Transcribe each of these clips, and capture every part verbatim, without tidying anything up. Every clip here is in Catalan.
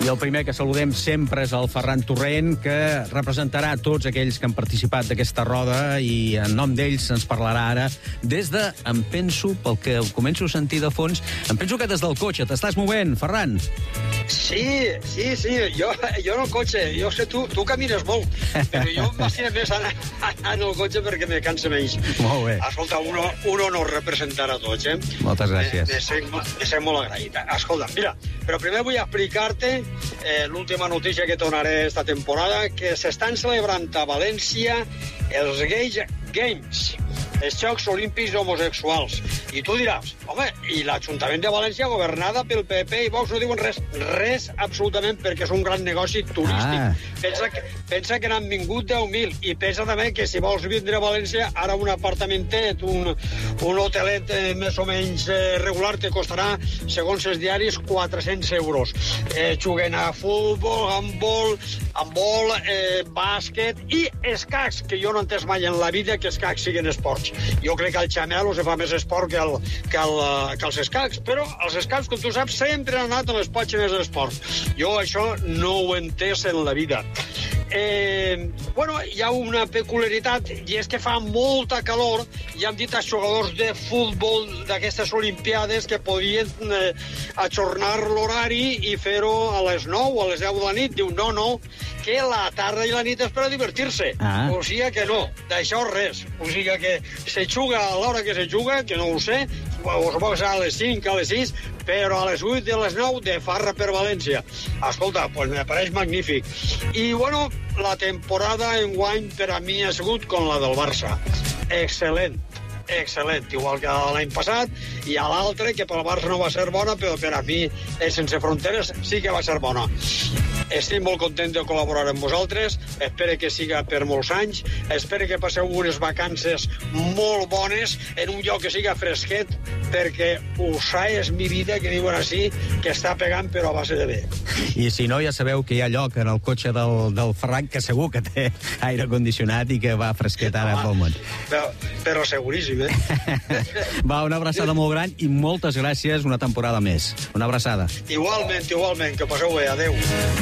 I el primer que saludem sempre és el Ferran Torrent, que representarà tots aquells que han participat d'aquesta roda i en nom d'ells ens parlarà ara des de, em penso, pel que començo a sentir de fons, em penso que des del cotxe. T'estàs movent, Ferran? Sí, sí, sí, jo, jo en el cotxe, jo sé, tu, tu camines molt, però jo m'estima més anar, anar en el cotxe perquè me cansa menys. Molt bé. Escolta, un, un honor representar a tots, eh? Moltes gràcies. Me, me, sent, me sent molt agraït. Escolta, mira, però primer vull explicar-te eh, l'última notícia que donaré esta temporada, que s'estan celebrant a València els Gay Games, els Jocs Olímpics Homosexuals. I tu diràs, home, i l'Ajuntament de València, governada pel P P i Vox, no diuen res, res absolutament, perquè és un gran negoci turístic. Ah. Pensa, que, pensa que n'han vingut deu mil, i pensa també que si vols vindre a València, ara un apartamentet, un, un hotelet eh, més o menys eh, regular, te costarà, segons els diaris, quatre-cents euros. Eh, juguen a futbol, handbol, handbol, eh, bàsquet i escacs, que jo no he entès mai en la vida que escacs siguin esports. Jo crec que el xamelo se fa més esport que, el, que, el, que els escacs, però els escacs, com tu saps, sempre han anat a les pàgines d'esport. Jo això no ho he entès en la vida. Eh, bueno, hi ha una peculiaritat, i és que fa molta calor, i han dit als jugadors de futbol d'aquestes olimpiades que podien eh, ajornar l'horari i fer-ho a les nou o a les deu de la nit. Diu, no, no, que la tarda i la nit és per a divertir-se. Ah. O sigui que no, d'això res. O sigui que se juga a l'hora que se juga, que no ho sé, o suposo que serà a les cinc, a les sis, però a les vuit i a les nou de farra per València. Escolta, pues me pareix magnífic. I, bueno, la temporada enguany per a mi ha sigut com la del Barça. Excel·lent. Excel·lent, igual que l'any passat, i a l'altre, que pel Barça no va ser bona, però per a mi, eh, sense fronteres, sí que va ser bona. Estic molt content de col·laborar amb vosaltres, espero que siga per molts anys, espero que passeu unes vacances molt bones, en un lloc que siga fresquet, perquè USA és mi vida, que diuen així, que està pegant però a base de bé. I si no, ja sabeu que hi ha lloc en el cotxe del, del Ferran, que segur que té aire condicionat i que va fresquet ara pel món. Però, però seguríssim. Va, una abraçada molt gran i moltes gràcies, una temporada més. Una abraçada. Igualment, igualment, que passeu bé, adeu.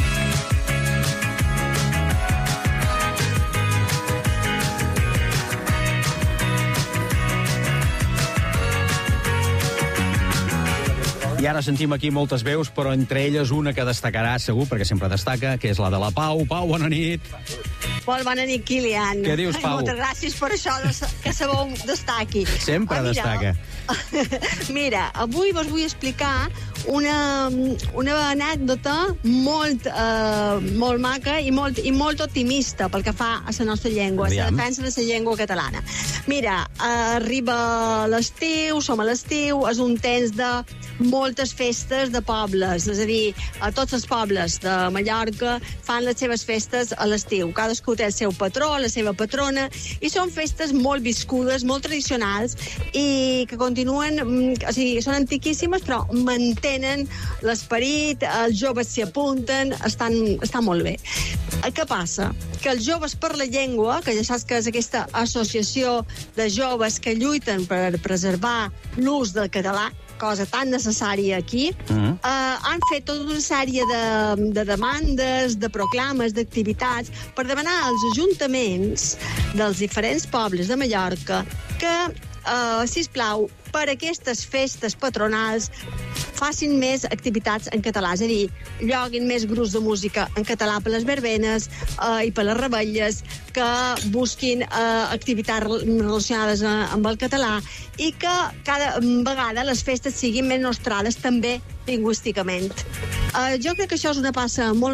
I ara sentim aquí moltes veus, però entre elles una que destacarà segur, perquè sempre destaca, que és la de la Pau. Pau, bona nit. Molt bona nit, Kilian. Què dius, Pau? Ai, moltes gràcies per això de, que sabeu d'estar aquí. Sempre ah, destaca. Mira, avui vos vull explicar una, una anècdota molt, eh, molt maca i molt, i molt optimista pel que fa a la nostra llengua, a la defensa de la llengua catalana. Mira, eh, arriba l'estiu, som a l'estiu, és un temps de moltes festes de pobles, és a dir, a tots els pobles de Mallorca fan les seves festes a l'estiu. Cadascú té el seu patró, la seva patrona, i són festes molt viscudes, molt tradicionals, i que continuen, o sigui, són antiquíssimes, però mantenen l'esperit, els joves s'hi apunten, estan, estan molt bé. Què passa? Que els joves per la llengua, que ja saps que és aquesta associació de joves que lluiten per preservar l'ús del català, cosa tan necessària aquí, uh-huh. eh, han fet tota una sèrie de, de demandes, de proclames, d'activitats, per demanar als ajuntaments dels diferents pobles de Mallorca que, eh, sisplau, per aquestes festes patronals facin més activitats en català, és a dir, lloguin més grups de música en català per les verbenes eh, i per les revetlles, que busquin eh, activitats relacionades amb el català i que cada vegada les festes siguin més nostrades també lingüísticament. Eh, jo crec que això és una passa molt